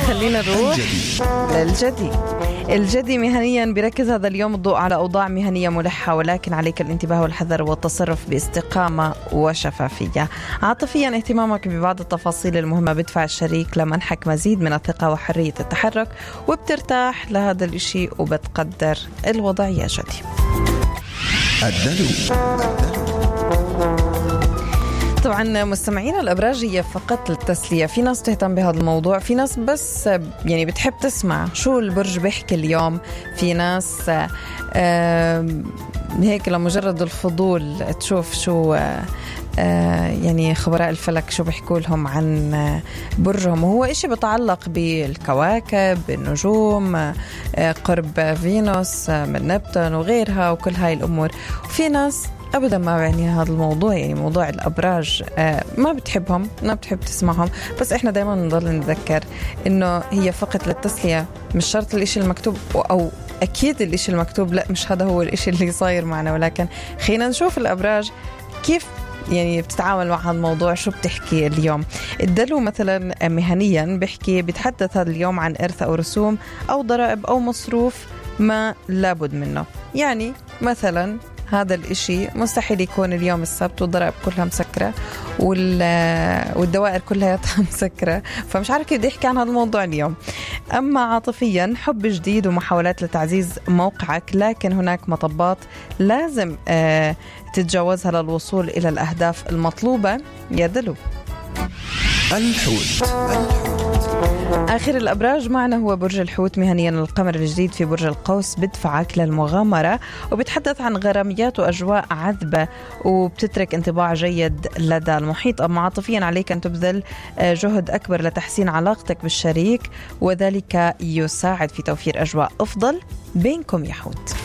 خلينا نروح للجدي. الجدي مهنيا بيركز هذا اليوم الضوء على أوضاع مهنية ملحة، ولكن عليك الانتباه والحذر والتصرف باستقامة وشفافية. عاطفيا اهتمامك ببعض التفاصيل المهمة بدفع الشريك لمنحك مزيد من الثقة وحرية التحرك، وبترتاح لهذا الاشي وبتقدر الوضع يا جدي. طبعا مستمعينا الأبراج هي فقط للتسلية، في ناس تهتم بهذا الموضوع، في ناس بس يعني بتحب تسمع شو البرج بيحكي اليوم، في ناس هيك لمجرد الفضول تشوف شو يعني خبراء الفلك شو بيحكوا لهم عن برجهم، وهو إشي بتعلق بالكواكب، بالنجوم، قرب فينوس من نبتون وغيرها وكل هاي الأمور. وفي ناس أبدا ما بعني هذا الموضوع، يعني موضوع الأبراج ما بتحبهم، ما بتحب تسمعهم، بس إحنا دايما نضل نتذكر إنه هي فقط للتسلية، مش شرط الإشي المكتوب، أو أكيد الإشي المكتوب لا مش هذا هو الإشي اللي صاير معنا، ولكن خلينا نشوف الأبراج كيف يعني بتتعامل مع هذا الموضوع، شو بتحكي اليوم. الدلو مثلا مهنيا بيحكي بيتحدث هذا اليوم عن إرث أو رسوم أو ضرائب أو مصروف ما لابد منه، يعني مثلا هذا الاشي مستحيل يكون اليوم السبت والضرائب كلها مسكرة والدوائر كلها مسكرة، فمش عارف كيف بدي احكي عن هذا الموضوع اليوم. أما عاطفيا حب جديد ومحاولات لتعزيز موقعك، لكن هناك مطبات لازم تتجاوزها للوصول إلى الأهداف المطلوبة يا دلو. الحوت. آخر الأبراج معنا هو برج الحوت. مهنيا القمر الجديد في برج القوس بدفعك للمغامرة، وبتحدث عن غراميات وأجواء عذبة، وبتترك انطباع جيد لدى المحيط. أما عاطفيا عليك أن تبذل جهد أكبر لتحسين علاقتك بالشريك، وذلك يساعد في توفير أجواء أفضل بينكم يا حوت.